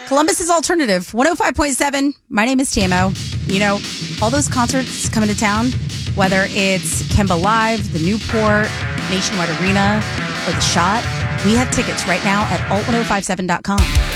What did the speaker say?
Columbus's Alternative, 105.7. My name is TMO. You know, all those concerts coming to town, whether it's Kemba Live, the Newport, Nationwide Arena, or The Shot, we have tickets right now at alt1057.com.